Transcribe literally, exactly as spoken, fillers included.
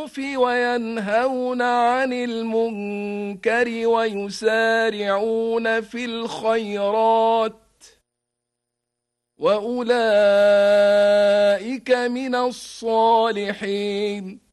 وينهون عن المنكر ويسارعون في الخيرات وأولئك من الصالحين.